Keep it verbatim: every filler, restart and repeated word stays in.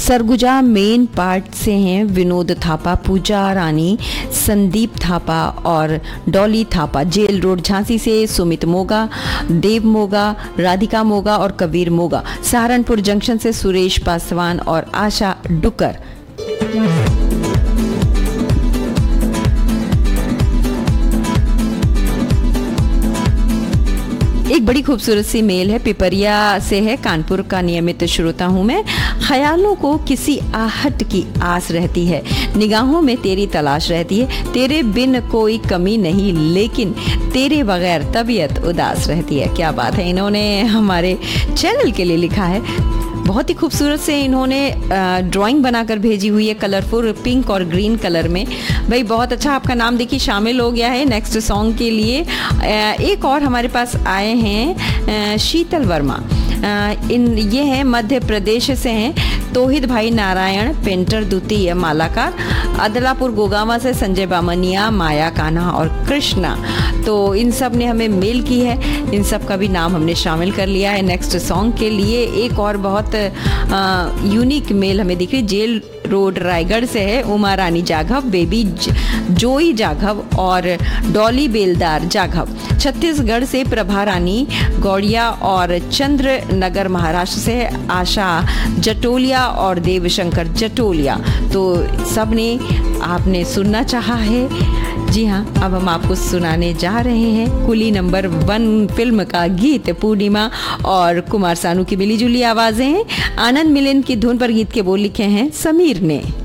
Surguja main part से हैं विनोद थापा, पूजा रानी, संदीप थापा और डॉली थापा। जेल रोड झांसी से सुमित मोगा, देव मोगा, राधिका मोगा और कबीर मोगा। सहारनपुर जंक्शन से सुरेश पासवान और आशा डुकर। एक बड़ी खूबसूरत सी मेल है, पिपरिया से है, कानपुर का नियमित श्रोता हूँ मैं। ख्यालों को किसी आहट की आस रहती है, निगाहों में तेरी तलाश रहती है, तेरे बिन कोई कमी नहीं लेकिन तेरे बगैर तबीयत उदास रहती है। क्या बात है, इन्होंने हमारे चैनल के लिए लिखा है। बहुत ही खूबसूरत से इन्होंने ड्राइंग बनाकर भेजी हुई है, कलरफुल पिंक और ग्रीन कलर में। भाई बहुत अच्छा, आपका नाम देखिए शामिल हो गया है नेक्स्ट सॉन्ग के लिए। एक और हमारे पास आए हैं शीतल वर्मा, इन ये हैं मध्य प्रदेश से हैं। तोहिद भाई नारायण, पेंटर द्वितीय मालाकार। अदलापुर गोगावा से संजय बामनिया, माया कान्हा और कृष्णा। तो इन सब ने हमें मेल की है, इन सब का भी नाम हमने शामिल कर लिया है नेक्स्ट सॉन्ग के लिए। एक और बहुत यूनिक मेल हमें दिख रही, जेल रोड रायगढ़ से है उमा रानी जाघव, बेबी जोई जाघव और डॉली बेलदार जाघव। छत्तीसगढ़ से प्रभा रानी गौड़िया और चंद्र नगर महाराष्ट्र से आशा जटोलिया और देवशंकर जटोलिया। तो सब ने आपने सुनना चाहा है। जी हाँ, अब हम आपको सुनाने जा रहे हैं कुली नंबर वन फिल्म का गीत। पूर्णिमा और कुमार सानू की मिली जुली आवाजें हैं। आनंद मिलन की धुन पर गीत के बोल लिखे हैं समीर ने।